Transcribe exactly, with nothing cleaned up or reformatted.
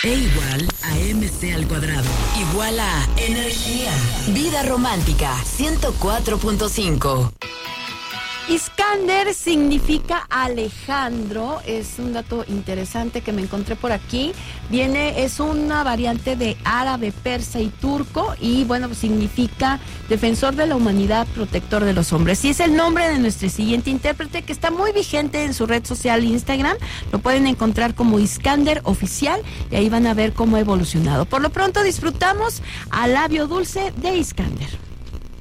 E igual a mc al cuadrado. Igual a energía. Vida romántica, ciento cuatro punto cinco. Iskander significa Alejandro, es un dato interesante que me encontré por aquí. Viene, es una variante de árabe, persa y turco, y bueno, pues significa defensor de la humanidad, protector de los hombres. Y es el nombre de nuestro siguiente intérprete, que está muy vigente en su red social Instagram. Lo pueden encontrar como Iskander Oficial, y ahí van a ver cómo ha evolucionado. Por lo pronto disfrutamos A Labio Dulce de Iskander.